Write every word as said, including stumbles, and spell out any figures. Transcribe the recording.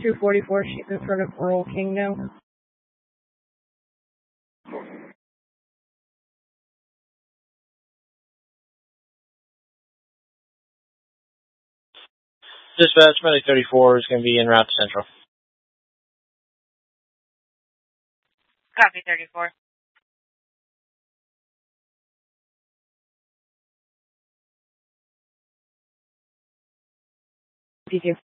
two forty-four, she's in front of Earl King now. Dispatch, Medic thirty-four is going to be en route to Central. Copy, thirty-four. P two.